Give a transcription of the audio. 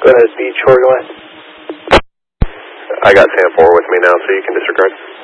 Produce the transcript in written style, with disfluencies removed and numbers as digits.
Sunrise Beach, Oregon. I got Sam 4 with me now, so you can disregard.